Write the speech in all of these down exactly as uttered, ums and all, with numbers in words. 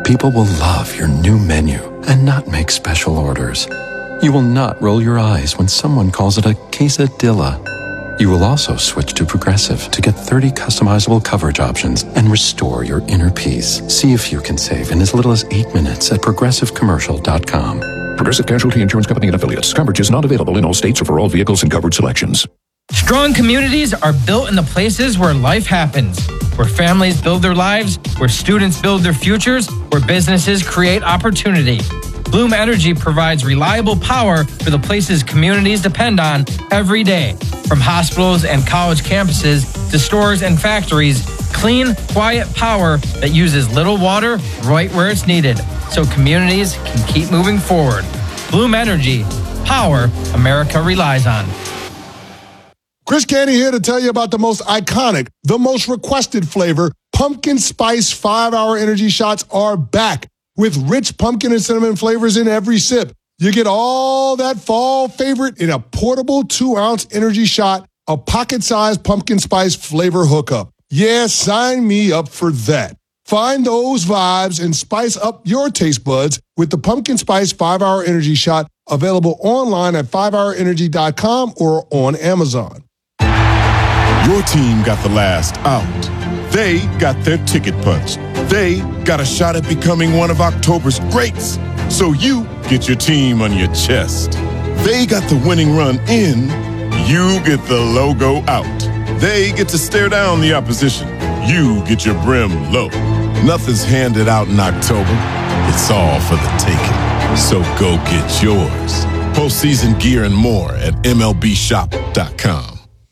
People will love your new menu and not make special orders. You will not roll your eyes when someone calls it a quesadilla. You will also switch to Progressive to get thirty customizable coverage options and restore your inner peace. See if you can save in as little as eight minutes at progressive commercial dot com. Progressive Casualty Insurance Company and Affiliates. Coverage is not available in all states or for all vehicles and coverage selections. Strong communities are built in the places where life happens, where families build their lives, where students build their futures, where businesses create opportunity. Bloom Energy provides reliable power for the places communities depend on every day. From hospitals and college campuses to stores and factories, clean, quiet power that uses little water right where it's needed, so communities can keep moving forward. Bloom Energy, power America relies on. Chris Canty here to tell you about the most iconic, the most requested flavor. Pumpkin Spice five-hour energy shots are back with rich pumpkin and cinnamon flavors in every sip. You get all that fall favorite in a portable two-ounce energy shot, a pocket-sized pumpkin spice flavor hookup. Yeah, sign me up for that. Find those vibes and spice up your taste buds with the Pumpkin Spice five-hour energy shot, available online at five hour energy dot com or on Amazon. Your team got the last out. They got their ticket punched. They got a shot at becoming one of October's greats. So you get your team on your chest. They got the winning run in. You get the logo out. They get to stare down the opposition. You get your brim low. Nothing's handed out in October. It's all for the taking. So go get yours. Postseason gear and more at M L B shop dot com.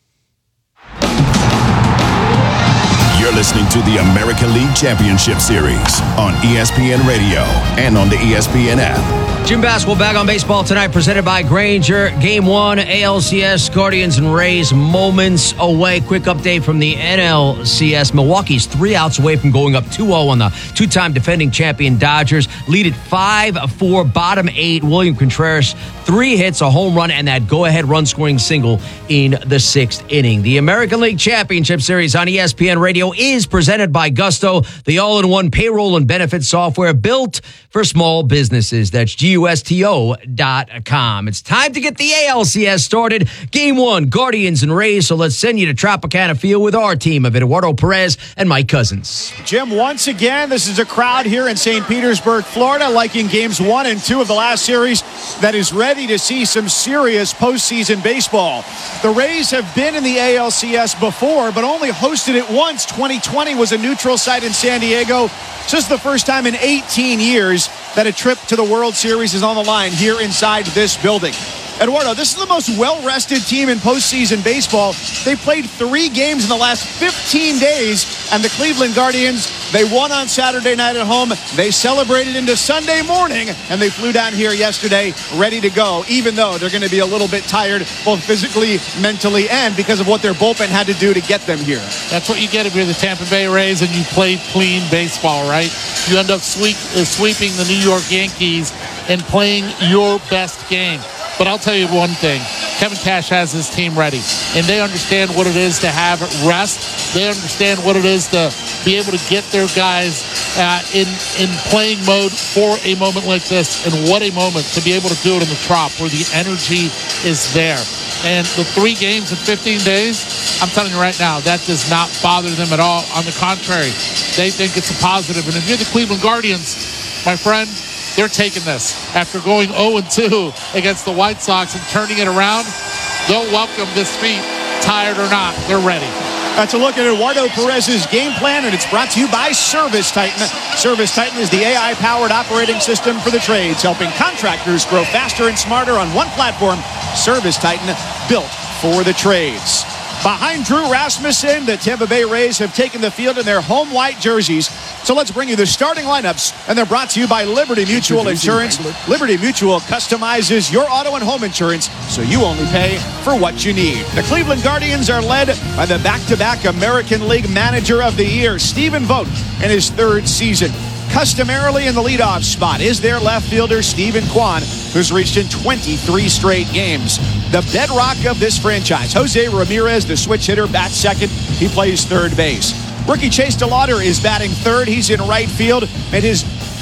You're listening to the American League Championship Series on E S P N Radio and on the E S P N app. Jim Basketball back on baseball tonight, presented by Grainger. Game one, A L C S, Guardians and Rays, moments away. Quick update from the N L C S. Milwaukee's three outs away from going up two oh on the two-time defending champion Dodgers. Lead at five four, bottom eight. William Contreras, three hits, a home run, and that go-ahead run-scoring single in the sixth inning. The American League Championship Series on E S P N Radio is presented by Gusto, the all-in-one payroll and benefits software built for small businesses. That's G U S T O dot com. It's time to get the A L C S started. Game one, Guardians and Rays. So let's send you to Tropicana Field with our team of Eduardo Perez and Mike Cousins. Jim, once again, this is a crowd here in Saint Petersburg, Florida, like in games one and two of the last series, that is ready to see some serious postseason baseball. The Rays have been in the A L C S before, but only hosted it once. twenty twenty was a neutral site in San Diego. This is the first time in eighteen years that a trip to the World Series is on the line here inside this building. Eduardo, this is the most well-rested team in postseason baseball. They played three games in the last fifteen days, and the Cleveland Guardians, they won on Saturday night at home. They celebrated into Sunday morning, and they flew down here yesterday ready to go, even though they're going to be a little bit tired, both physically, mentally, and because of what their bullpen had to do to get them here. That's what you get if you're the Tampa Bay Rays and you play clean baseball, right? You end up sweep, uh, sweeping the New York Yankees and playing your best game. But I'll tell you one thing. Kevin Cash has his team ready, and they understand what it is to have rest. They understand what it is to be able to get their guys uh, in, in playing mode for a moment like this, and what a moment to be able to do it in the Trop where the energy is there. And the three games in fifteen days, I'm telling you right now, that does not bother them at all. On the contrary, they think it's a positive. And if you're the Cleveland Guardians, my friend, they're taking this. After going oh and two against the White Sox and turning it around, they'll welcome this feat, tired or not. They're ready. That's a look at Eduardo Perez's game plan, and it's brought to you by Service Titan. Service Titan is the A I-powered operating system for the trades, helping contractors grow faster and smarter on one platform. Service Titan, built for the trades. Behind Drew Rasmussen, the Tampa Bay Rays have taken the field in their home white jerseys. So let's bring you the starting lineups, and they're brought to you by Liberty Mutual Insurance. Liberty Mutual customizes your auto and home insurance, so you only pay for what you need. The Cleveland Guardians are led by the back-to-back American League Manager of the Year, Stephen Vogt, in his third season. Customarily in the leadoff spot is their left fielder, Stephen Kwan, who's reached in twenty-three straight games. The bedrock of this franchise, Jose Ramirez, the switch hitter, bats second. He plays third base. Rookie Chase DeLauder is batting third. He's in right field. Made his